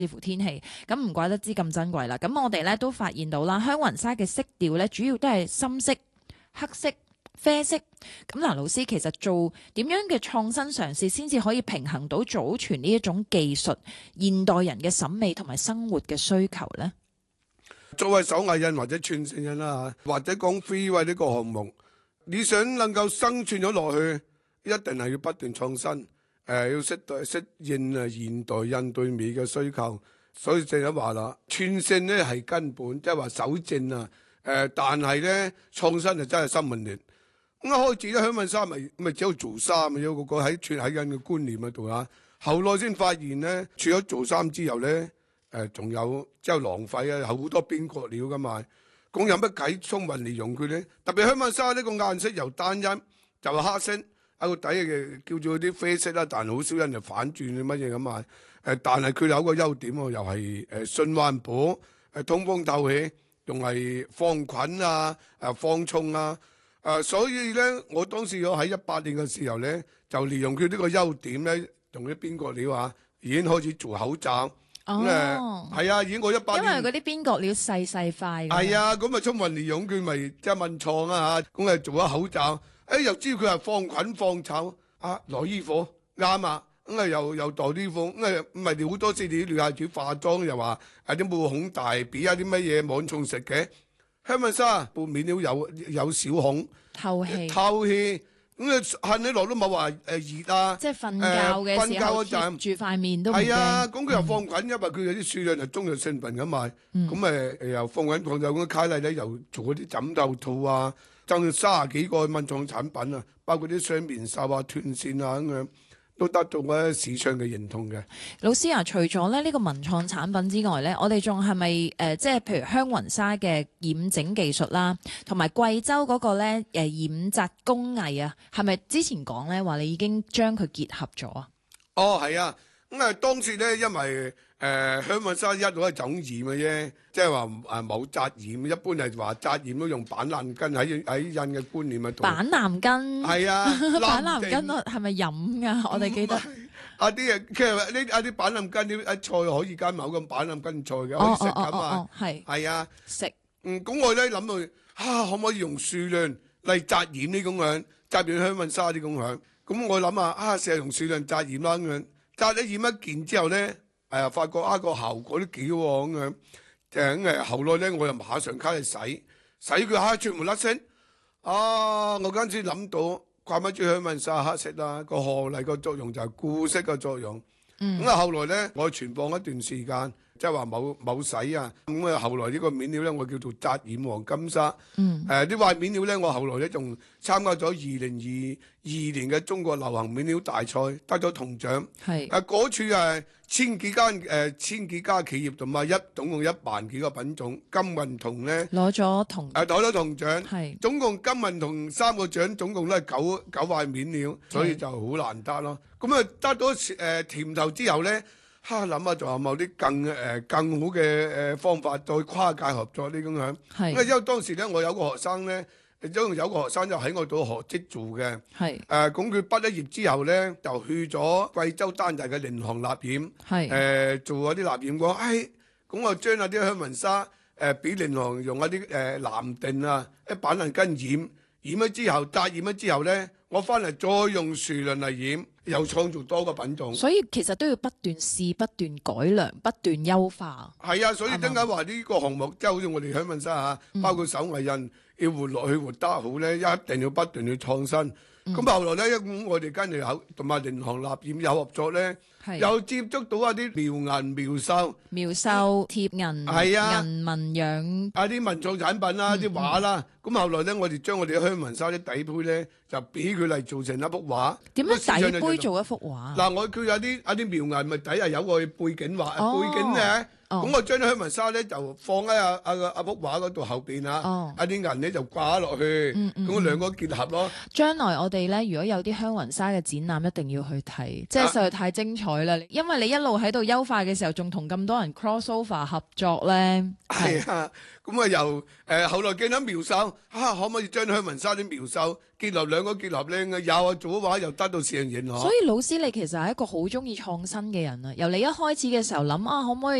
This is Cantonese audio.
視乎天氣，咁唔怪得知咁珍貴啦。咁我哋咧都發現到啦，香雲紗嘅色調咧主要都係深色、黑色、啡色。咁嗱，老師其實做點樣嘅創新嘗試先至可以平衡到祖傳呢一種技術、現代人嘅審美同埋生活嘅需求呢？ 作為手藝人或者串線人啦，或者講 freeway 呢個項目，你想能夠生存咗落去，一定係要不斷創新。要適應現代印對美嘅需求，所以正一話啦，串線咧係根本，即係話守正啊。但係咧創新就真係新聞連。咁一開始咧，香雲紗咪只有做衫，有個喺串喺印嘅觀念喺度啊。後來先發現咧，除咗做衫之後咧，仲有即係浪費啊，好多邊角料噶嘛。咁有乜計充分利用佢咧？特別香雲紗呢個顏色由單一就係黑色。喺個底嘅叫做啲啡色啦，但係好少人就反轉乜嘢咁啊！但係佢有個優點喎，又係順環保、通風透氣，仲係防菌啊、防蟲啊。所以咧，我當時我喺18年嘅時候咧，就利用佢呢個優點咧，用啲邊角料啊，已經開始做口罩。係啊，已經我18年。 因為嗰啲邊角料細細塊。 係啊，咁啊充分利用佢咪即係文創啊嚇，咁啊做咗口罩。又知佢係放菌放臭啊，來衣貨啱啊，咁啊又代啲貨，咁啊唔係好多時啲女孩子化妝又話有啲毛孔大，俾有啲乜嘢網蟲食嘅。香雲紗布面料有小孔，透氣，咁啊恨起來都冇話熱啊。 即係瞓覺嘅時候貼住塊面都唔驚。 係啊，咁佢又放菌，因為佢有啲數量係中藥成分咁嘛。咁又放菌放就咁卡麗咧，又做嗰啲枕頭套啊。增30幾個文創產品啊，包括啲雙面繡啊、斷線啊咁樣，都得到咧市場嘅認同嘅。 老師啊，除咗咧呢個文創產品之外咧，我哋仲係咪即係譬如香雲紗嘅染整技術啦，同埋貴州嗰個咧染紮工藝啊，係咪之前講咧話你已經將佢結合咗啊？ 哦，係啊，咁啊當時咧，因為香雲紗一路係總染嘅啫，即係話冇紮染，一般係話紮染都用板藍根喺印嘅觀念喺度。 板藍根係啊， 板藍根係咪飲㗎？我哋記得啲其實呢啲板藍根啲菜可以加某咁板藍根菜嘅，可以食㗎嘛。係啊， 食。 咁我咧諗到可唔可以用樹量嚟紮染呢咁樣，紮染香雲紗啲咁樣？咁我諗成日用樹量紮染啦咁樣，紮咗染一件之後咧。發覺個效果都幾好咁樣，後來咧我又馬上開去洗佢全部甩色。我嗰陣時諗到怪乜住香雲紗黑色啦，個賀禮個作用就係固色嘅作用。後來咧我存放一段時間，即係話冇洗啊。後來呢個面料咧我叫做紮染黃金紗。呢塊面料咧我後來咧仲參加咗2022年嘅中國流行面料大賽，得咗銅獎。嗰處千幾家企業同埋總共1萬幾個品種，金銀銅咧攞咗銅獎，總共金銀銅3個獎，總共都係九塊面料，所以就好難得咯。咁得到甜頭之後咧，諗下仲有冇啲更好嘅方法再跨界合作呢咁樣？因為當時咧我有個學生咧。有個學生就喺我度學職做嘅，咁佢畢咗業之後咧，就去咗貴州丹寨嘅寧行蠟染，做嗰啲蠟染講，咁我將啲香雲紗俾寧行用一啲藍靛啊，一板藍根染咗之後，紮染咗之後咧，我翻嚟再用樹輪嚟染，又創造多個品種。 所以其實都要不斷試、不斷改良、不斷優化。 係啊，所以點解話呢個項目即係好似我哋香雲紗包括手藝人。要活落去活得好咧，一定要不斷去創新。咁後來咧，我哋跟住同埋寧行蠟染有合作咧，又接觸到一啲描銀描繡貼銀銀紋樣啲文創產品啦、啲畫啦。咁後來咧，我哋將我哋嘅香雲紗啲底杯咧，就俾佢嚟做成一幅畫。 點樣底杯做一幅畫？ 嗱，佢有啲描銀咪底下有個背景畫背景嘅。咁我將啲香雲紗咧就放喺阿幅畫嗰度後邊啊，啲銀咧就掛落去，咁兩個結合咯。 將來我哋咧如果有啲香雲紗嘅展覽，一定要去睇，即係實在太精彩彩啦，因為你一路喺度優化嘅時候，仲同咁多人 crossover 合作咧。 係啊，咁啊由後來見到苗秀可唔可以將香雲山啲苗秀結合兩個結合咧？有啊，做嘅話又得到上映嗬。 所以老師你其實係一個好中意創新嘅人啊！由你一開始嘅時候諗可唔可以